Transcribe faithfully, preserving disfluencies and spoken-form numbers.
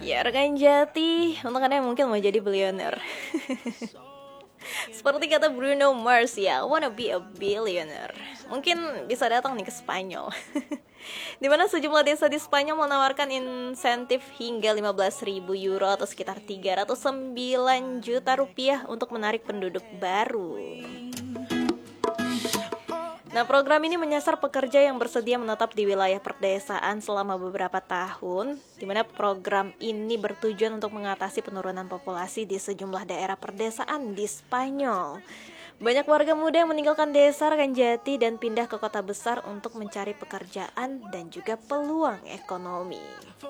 Ya, rekan Jati, untuk Anda yang mungkin mau jadi billionaire. Seperti kata Bruno Mars ya, wanna be a billionaire. Mungkin bisa datang nih ke Spanyol. Di mana sejumlah desa di Spanyol menawarkan insentif hingga lima belas ribu euro atau sekitar tiga ratus sembilan juta rupiah untuk menarik penduduk baru. Nah, program ini menyasar pekerja yang bersedia menetap di wilayah perdesaan selama beberapa tahun, di mana program ini bertujuan untuk mengatasi penurunan populasi di sejumlah daerah perdesaan di Spanyol. Banyak warga muda yang meninggalkan desa rekan Jati dan pindah ke kota besar untuk mencari pekerjaan dan juga peluang ekonomi.